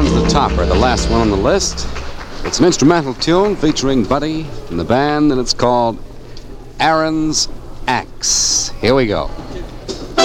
Down's the topper, the last one on the list. It's an instrumental tune featuring Buddy and the band, and it's called Aaron's Axe. Here we go.